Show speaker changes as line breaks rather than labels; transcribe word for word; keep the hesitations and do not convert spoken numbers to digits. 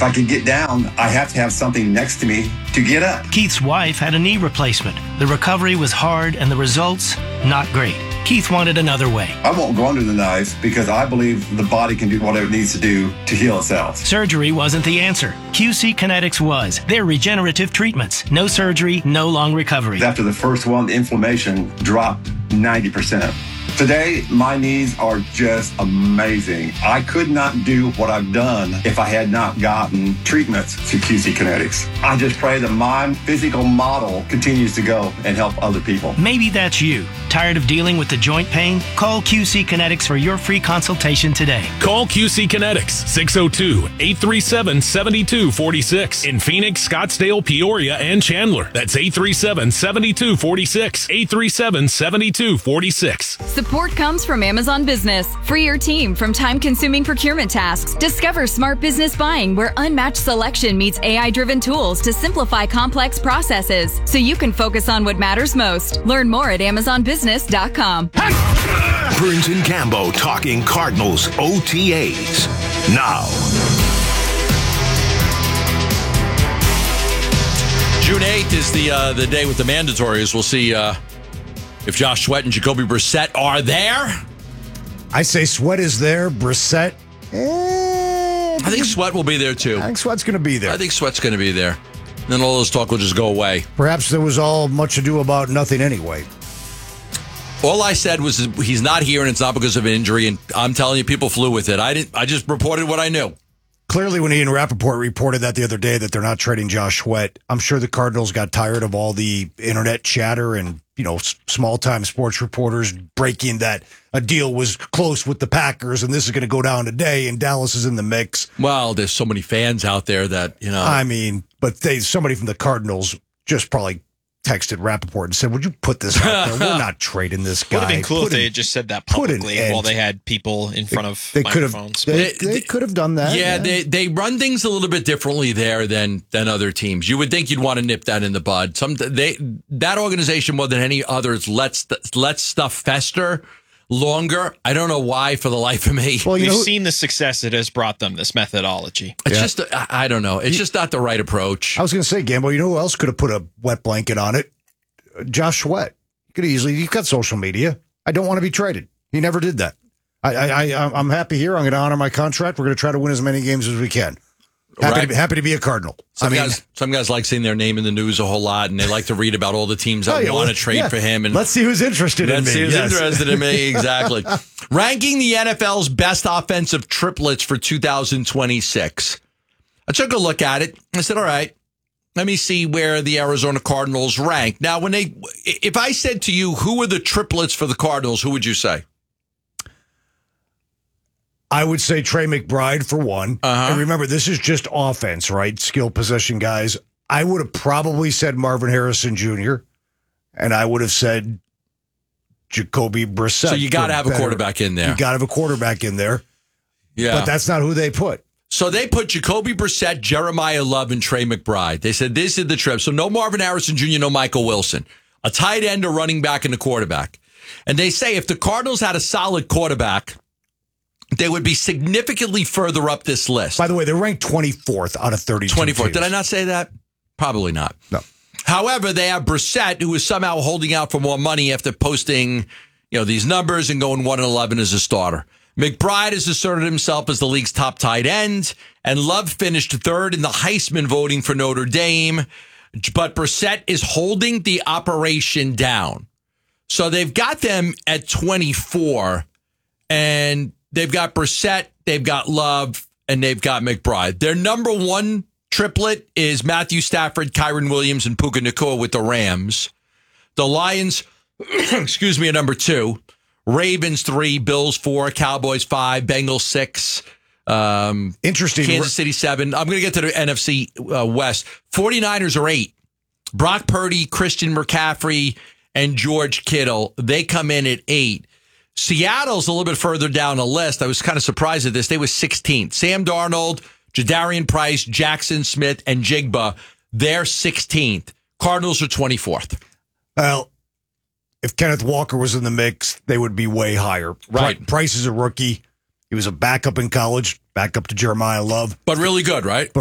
If I could get down, I have to have something next to me to get up.
Keith's wife had a knee replacement. The recovery was hard and the results, not great. Keith wanted another way.
I won't go under the knife because I believe the body can do whatever it needs to do to heal itself.
Surgery wasn't the answer. Q C Kinetics was. They're regenerative treatments. No surgery, no long recovery.
After the first one, the inflammation dropped ninety percent. Today, my knees are just amazing. I could not do what I've done if I had not gotten treatments through Q C Kinetics. I just pray that my physical model continues to go and help other people.
Maybe that's you. Tired of dealing with the joint pain? Call Q C Kinetics for your free consultation today.
Call Q C Kinetics, six oh two, eight three seven, seven two four six. In Phoenix, Scottsdale, Peoria, and Chandler. That's eight three seven, seven two four six. eight three seven, seven two four six.
Support comes from Amazon Business. Free your team from time-consuming procurement tasks. Discover smart business buying where unmatched selection meets A I-driven tools to simplify complex processes so you can focus on what matters most. Learn more at amazon business dot com.
Burns and Gambo talking Cardinals O T As. Now.
June eighth is the uh, the day with the mandatories. We'll see uh, if Josh Sweat and Jacoby Brissett are there.
I say Sweat is there. Brissett. Eh,
I think Sweat will be there too.
I think Sweat's going to be there.
I think Sweat's going to be there. And then all this talk will just go away.
Perhaps there was all much ado about nothing anyway.
All I said was he's not here and it's not because of injury. And I'm telling you, people flew with it. I didn't. I just reported what I knew.
Clearly, when Ian Rappaport reported that the other day that they're not trading Josh Sweat, I'm sure the Cardinals got tired of all the internet chatter and, you know, small-time sports reporters breaking that a deal was close with the Packers and this is going to go down today and Dallas is in the mix.
Well, there's so many fans out there that, you know.
I mean, but they somebody from the Cardinals just probably texted Rappaport and said, would you put this out there? We're not trading this guy.
Would have been cool
put
if they
in,
had just said that publicly while they had people in front of
they could have,
microphones.
they, they, they could have done that.
Yeah,
yeah,
they they run things a little bit differently there than than other teams. You would think you'd want to nip that in the bud. Some they that organization more than any others lets lets stuff fester longer. I don't know why, for the life of me.
Well, you We've know, seen the success it has brought them, this methodology.
It's
yeah.
just, I don't know. It's
you,
just not the right approach.
I was going to say, Gambo, you know who else could have put a wet blanket on it? Josh Sweat. You could easily, you've got social media. I don't want to be traded. He never did that. I, I, I, I'm happy here. I'm going to honor my contract. We're going to try to win as many games as we can. Happy,
right.
to, be, happy to be a Cardinal.
Some,
I mean,
guys, some guys like seeing their name in the news a whole lot, and they like to read about all the teams that
oh, yeah,
want
well,
to trade
yeah.
for him. And
let's see who's interested in me.
Let's see who's
yes.
interested in me. Exactly. Ranking the N F L's best offensive triplets for two thousand twenty-six. I took a look at it. I said, all right, let me see where the Arizona Cardinals rank. Now, when they, if I said to you, who are the triplets for the Cardinals, who would you say?
I would say Trey McBride for one.
Uh-huh.
And remember, this is just offense, right? Skill possession guys. I would have probably said Marvin Harrison Junior And I would have said Jacoby Brissett.
So you got to have better. a quarterback in there.
You got to have a quarterback in there.
Yeah.
But that's not who they put.
So they put Jacoby Brissett, Jeremiah Love, and Trey McBride. They said this is the trip. So no Marvin Harrison Junior, no Michael Wilson. A tight end, a running back, and a quarterback. And they say if the Cardinals had a solid quarterback, they would be significantly further up this list.
By the way, they're ranked twenty-fourth out of thirty-two
twenty-fourth.
teams.
Did I not say that? Probably not.
No.
However, they have Brissett, who is somehow holding out for more money after posting, you know, these numbers and going one and eleven as a starter. McBride has asserted himself as the league's top tight end, and Love finished third in the Heisman voting for Notre Dame. But Brissett is holding the operation down. So they've got them at twenty-four, and they've got Brissett, they've got Love, and they've got McBride. Their number one triplet is Matthew Stafford, Kyron Williams, and Puka Nacua with the Rams. The Lions, excuse me, are number two. Ravens three, Bills four, Cowboys five, Bengals six. Um,
Interesting.
Kansas City seven. I'm going to get to the N F C uh, West. 49ers are eight. Brock Purdy, Christian McCaffrey, and George Kittle, they come in at eight. Seattle's a little bit further down the list. I was kind of surprised at this. They were sixteenth. Sam Darnold, Jadarian Price, Jackson Smith, and Jigba, they're sixteenth. Cardinals are twenty-fourth.
Well, if Kenneth Walker was in the mix, they would be way higher.
Right.
Price is a rookie. He was a backup in college, backup to Jeremiah Love.
But really good, right?